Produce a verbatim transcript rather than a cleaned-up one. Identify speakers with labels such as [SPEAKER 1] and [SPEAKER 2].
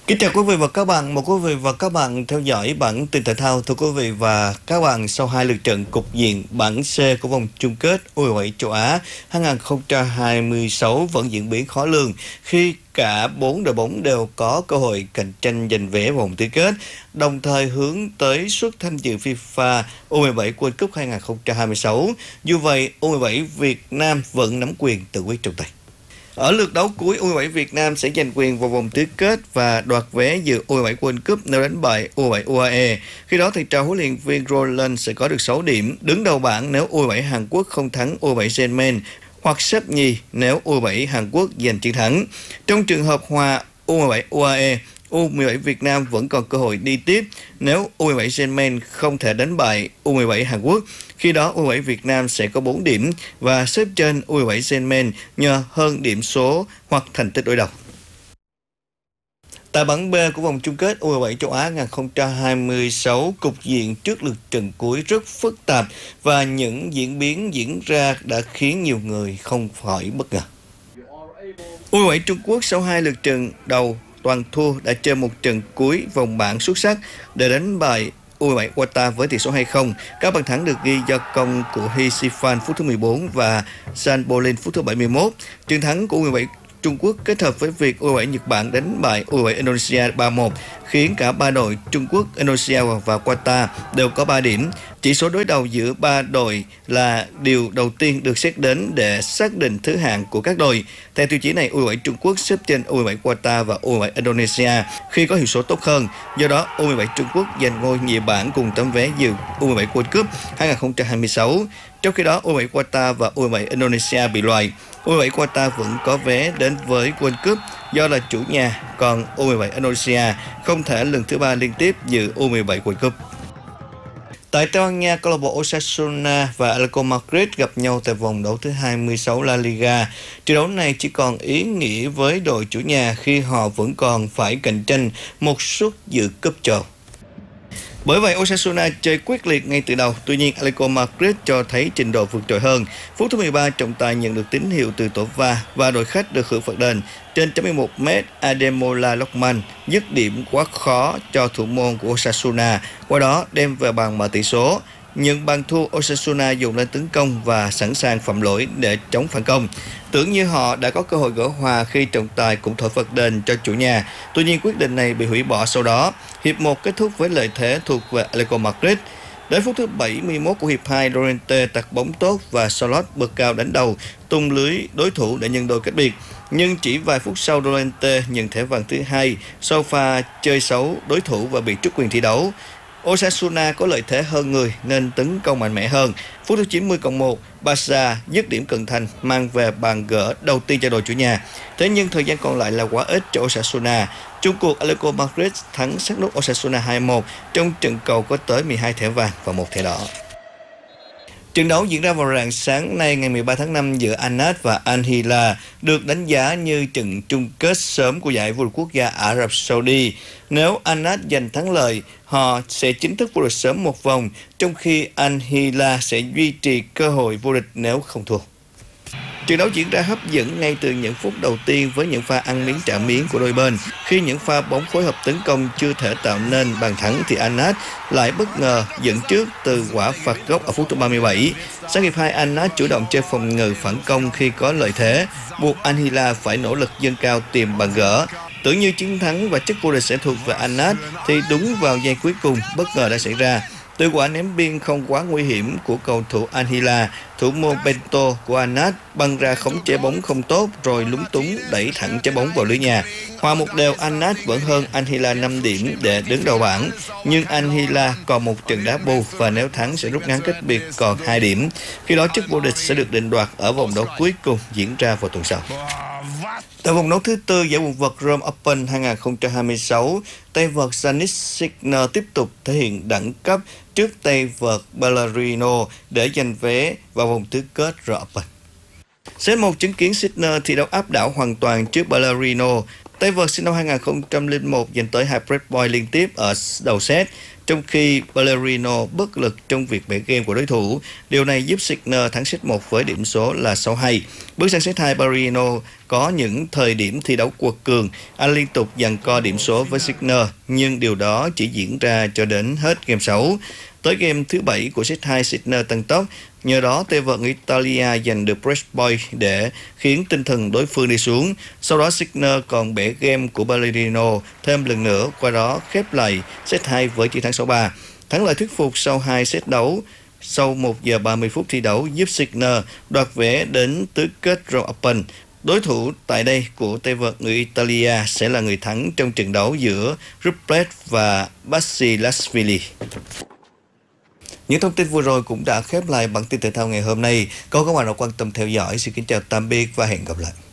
[SPEAKER 1] Kính chào quý vị và các bạn, mời quý vị và các bạn theo dõi bản tin thể thao. Thưa quý vị và các bạn, sau hai lượt trận cục diện bảng C của vòng chung kết U hai mươi bảy châu Á hai không hai sáu vẫn diễn biến khó lường khi cả bốn đội bóng đều có cơ hội cạnh tranh giành vé vòng tứ kết, đồng thời hướng tới suất tham dự FIFA U hai mươi bảy World Cup hai không hai sáu. Dù vậy, U hai mươi bảy Việt Nam vẫn nắm quyền tự quyết trong tay. Ở lượt đấu cuối, U hai mươi bảy Việt Nam sẽ giành quyền vào vòng tứ kết và đoạt vé dự U hai mươi bảy World Cup nếu đánh bại U hai mươi bảy u a e. Khi đó, thầy trò huấn luyện viên Roland sẽ có được sáu điểm, đứng đầu bảng nếu U hai mươi bảy Hàn Quốc không thắng U hai mươi bảy Yemen, hoặc xếp nhì nếu U hai mươi bảy Hàn Quốc giành chiến thắng. Trong trường hợp hòa U hai mươi bảy u a e, U hai mươi bảy Việt Nam vẫn còn cơ hội đi tiếp nếu U hai mươi bảy Yemen không thể đánh bại U hai mươi bảy Hàn Quốc. Khi đó, U hai mươi bảy Việt Nam sẽ có bốn điểm và xếp trên U hai mươi bảy Yemen nhờ hơn điểm số hoặc thành tích đối đầu. Tại bảng B của vòng chung kết U hai mươi bảy châu Á hai không hai sáu, cục diện trước lượt trận cuối rất phức tạp và những diễn biến diễn ra đã khiến nhiều người không khỏi bất ngờ. U hai mươi bảy Trung Quốc sau hai lượt trận đầu toàn thua đã chơi một trận cuối vòng bảng xuất sắc để đánh bại U hai mươi bảy Qatar với tỷ số hai không. Các bàn thắng được ghi do công của He Shifan phút thứ mười bốn và San Bolin phút thứ bảy mươi mốt. Chiến thắng của U hai mươi bảy Trung Quốc kết hợp với việc U hai mươi bảy Nhật Bản đánh bại U hai mươi bảy Indonesia ba một khiến cả ba đội Trung Quốc, Indonesia và Qatar đều có ba điểm. Chỉ số đối đầu giữa ba đội là điều đầu tiên được xét đến để xác định thứ hạng của các đội. Theo tiêu chí này, U hai mươi bảy Trung Quốc xếp trên U hai mươi bảy Qatar và U hai mươi bảy Indonesia khi có hiệu số tốt hơn. Do đó, U hai mươi bảy Trung Quốc giành ngôi nhì bảng cùng tấm vé dự U hai mươi bảy World Cup hai không hai sáu. Trong khi đó, U hai mươi bảy Qatar và U hai mươi bảy Indonesia bị loại. U hai mươi bảy Qatar vẫn có vé đến với World Cup do là chủ nhà, còn U hai mươi bảy Indonesia không thể lần thứ ba liên tiếp dự U hai mươi bảy World Cup. Tại Tây Ban Nha, câu lạc bộ Osasuna và Atletico Madrid gặp nhau tại vòng đấu thứ hai mươi sáu La Liga. Trận đấu này chỉ còn ý nghĩa với đội chủ nhà khi họ vẫn còn phải cạnh tranh một suất dự cúp châu. Bởi vậy, Osasuna chơi quyết liệt ngay từ đầu, tuy nhiên Atletico Madrid cho thấy trình độ vượt trội hơn. Phút thứ mười ba, trọng tài nhận được tín hiệu từ tổ va và đội khách được hưởng phạt đền. Trên chín mươi mốt mét, Ademola Lookman dứt điểm quá khó cho thủ môn của Osasuna, qua đó đem về bàn mở tỷ số. Nhưng bàn thua, Osasuna dùng lên tấn công và sẵn sàng phạm lỗi để chống phản công. Tưởng như họ đã có cơ hội gỡ hòa khi trọng tài cũng thổi phạt đền cho chủ nhà. Tuy nhiên quyết định này bị hủy bỏ sau đó. Hiệp một kết thúc với lợi thế thuộc về Atletico Madrid. Đến phút thứ bảy mươi mốt của hiệp hai, Llorente tạt bóng tốt và Charlotte bật cao đánh đầu, tung lưới đối thủ để nhân đôi cách biệt. Nhưng chỉ vài phút sau, Llorente nhận thẻ vàng thứ hai sau pha chơi xấu đối thủ và bị truất quyền thi đấu. Osasuna có lợi thế hơn người nên tấn công mạnh mẽ hơn. Phút thứ chín mươi cộng một, Barca dứt điểm cận thành mang về bàn gỡ đầu tiên cho đội chủ nhà. Thế nhưng thời gian còn lại là quá ít cho Osasuna. Chung cuộc, Atletico Madrid thắng sát nút Osasuna hai một trong trận cầu có tới mười hai thẻ vàng và một thẻ đỏ. Trận đấu diễn ra vào rạng sáng nay ngày mười ba tháng năm giữa Al-Nassr và Al-Hilal được đánh giá như trận chung kết sớm của giải vô địch quốc gia Ả Rập Saudi. Nếu Al-Nassr giành thắng lợi, họ sẽ chính thức vô địch sớm một vòng, trong khi Al-Hilal sẽ duy trì cơ hội vô địch nếu không thua. Trận đấu diễn ra hấp dẫn ngay từ những phút đầu tiên với những pha ăn miếng trả miếng của đôi bên. Khi những pha bóng phối hợp tấn công chưa thể tạo nên bàn thắng thì Al-Nassr lại bất ngờ dẫn trước từ quả phạt góc ở phút thứ ba mươi bảy. Sang hiệp hai, Al-Nassr chủ động chơi phòng ngự phản công khi có lợi thế, buộc Al-Hilal phải nỗ lực dâng cao tìm bàn gỡ. Tưởng như chiến thắng và chức vô địch sẽ thuộc về Al-Nassr thì đúng vào giây cuối cùng bất ngờ đã xảy ra. Từ quả ném biên không quá nguy hiểm của cầu thủ Al-Hilal, thủ môn Bento của Al-Nassr băng ra khống chế bóng không tốt rồi lúng túng đẩy thẳng trái bóng vào lưới nhà. Hòa một đều, Al-Nassr vẫn hơn Al-Hilal năm điểm để đứng đầu bảng, nhưng Al-Hilal còn một trận đá bù và nếu thắng sẽ rút ngắn cách biệt còn hai điểm. Khi đó chức vô địch sẽ được định đoạt ở vòng đấu cuối cùng diễn ra vào tuần sau. Tại vòng đấu thứ tư giải quần vợt Rome Open hai không hai sáu, tay vợt Jannik Sinner tiếp tục thể hiện đẳng cấp trước tay vợt Bellarino để giành vé vào vòng tứ kết Rome Open. Set một chứng kiến Sinner thi đấu áp đảo hoàn toàn trước Bellarino. Tay vợt sinh năm hai nghìn không trăm lẻ một giành tới hai break point liên tiếp ở đầu set, trong khi Ballerino bất lực trong việc bẻ game của đối thủ. Điều này giúp Sinner thắng set một với điểm số là sáu hai. Bước sang set hai, Ballerino có những thời điểm thi đấu quật cường. Anh liên tục giằng co điểm số với Sinner, nhưng điều đó chỉ diễn ra cho đến hết game sáu. Tới game thứ bảy của set hai, Sinner tăng tốc. Nhờ đó, tay vợt người Italia giành được break point để khiến tinh thần đối phương đi xuống. Sau đó, Sinner còn bẻ game của Ballerino thêm lần nữa, qua đó khép lại set hai với chiến thắng sáu ba. Thắng lợi thuyết phục sau hai set đấu, sau một giờ ba mươi phút thi đấu, giúp Sinner đoạt vé đến tứ kết Rome Open. Đối thủ tại đây của tay vợt người Italia sẽ là người thắng trong trận đấu giữa Rublev và Basilashvili. Những thông tin vừa rồi cũng đã khép lại bản tin thể thao ngày hôm nay. Cảm ơn các bạn đã quan tâm theo dõi. Xin kính chào tạm biệt và hẹn gặp lại.